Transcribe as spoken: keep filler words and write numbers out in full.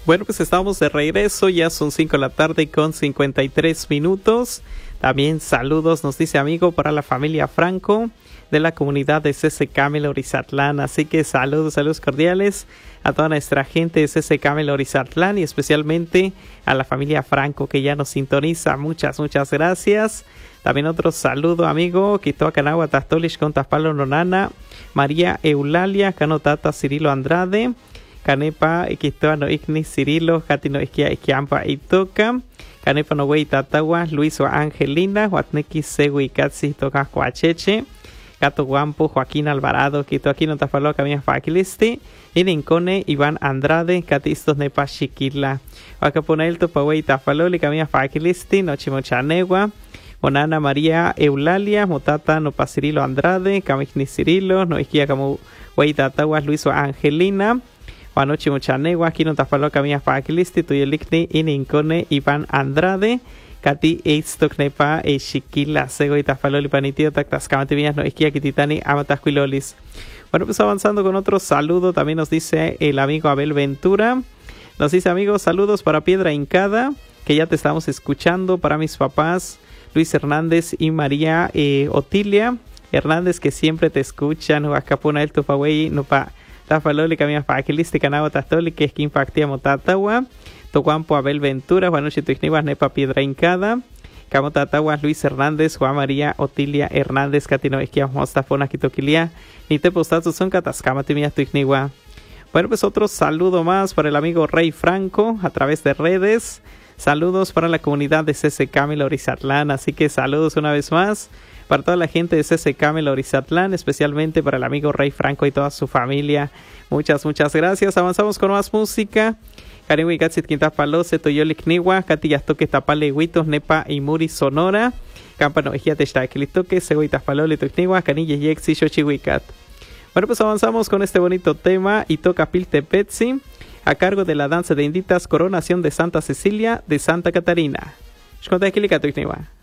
Bueno, pues estamos de regreso, ya son cinco de la tarde con cincuenta y tres minutos. También saludos, nos dice amigo, para la familia Franco de la comunidad de C C K Melorizatlán. Así que saludos, saludos cordiales a toda nuestra gente de C C K Melorizatlán y especialmente a la familia Franco que ya nos sintoniza. Muchas, muchas gracias. También otro saludo, amigo, Quitoa Canagua Tastolish con Taspalo Nonana, María Eulalia, Canotata Cirilo Andrade, Canepa, Quitoa no Ignis Cirilo, Catino Isquia Isquiampa Itoca, Canepa no Wey Tatagua, Luis o Angelina, Huatnequi Segui Katsi Toca Coacheche, Gato Guampo, Joaquín Alvarado, Quito aquí no Tafalo, Camilla Faquilisti, Inincone, Iván Andrade, Catistos Nepa Chiquila, Huacaponel Topawey Tafalo, Camilla Faquilisti, Nochimochanegua, Monana María Eulalia, Motata no Pasirilo Andrade, Camigni Cirilo, Noisquia como Wey Tataguas, Luis o Angelina, Juanochi Mochanegua, aquí no Tafalo, Camilla Faquilisti, Tuyelicni, Inincone, Iván Andrade, Kati Eistok Nepa e Chiquila Sego y Tafaloli Panitio Tactas Camativias no Isquia Kititani Amatasquilolis. Bueno, pues avanzando con otro saludo, también nos dice el amigo Abel Ventura. Nos dice, amigos, saludos para Piedra Hincada, que ya te estamos escuchando, para mis papás Luis Hernández y María eh, Otilia Hernández, que siempre te escuchan. Huacapuna el Tupawey no pa Tafaloli Camilla Faquiliste Canabo Tastoli, que es que impactia Motatagua. Tocuampo Abel Ventura, Juanoche Tuixniguas, Nepa Piedra Hincada, Camotataguas, Luis Hernández, Juan María Otilia Hernández, Catino Esquia, Mostafona, Quitoquilia, Nitepostatus son Catascamatimia Tuixnigua. Bueno, pues otro saludo más para el amigo Rey Franco a través de redes. Saludos para la comunidad de C C K Melorizatlán, así que saludos una vez más para toda la gente de C C K Melorizatlán, especialmente para el amigo Rey Franco y toda su familia. Muchas, muchas gracias. Avanzamos con más música. Cariwi Gatsit Quinta Palose, Toyolik Niwa, Katillas Toque Tapale Huitos, Nepa y Muri Sonora, Campano Ejiate Shtaquilitoque, Seguitas Palole Tuxniwa, Canille Yexi Xochihuicat. Bueno, pues avanzamos con este bonito tema y toca Pilte Petsi, a cargo de la danza de inditas Coronación de Santa Cecilia de Santa Catarina. Shkonta Tuxniwa.